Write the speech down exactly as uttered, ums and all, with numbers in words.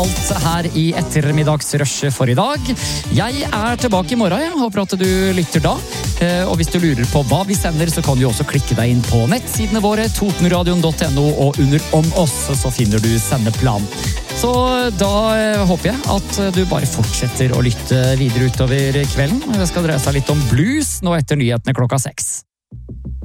alt her i ettermiddagsrushet for i dag. Jeg er tilbake i morgen, jeg håper at du lytter da. Og hvis du lurer på hva vi sender, så kan du også klikke deg inn på nettsidene våre, totenradion punktum no, og under om oss, så finner du sendeplan. Så da håper jeg at du bare fortsetter å lytte videre utover kvelden. Det skal dreie seg litt om blues nå etter nyhetene klokka seks.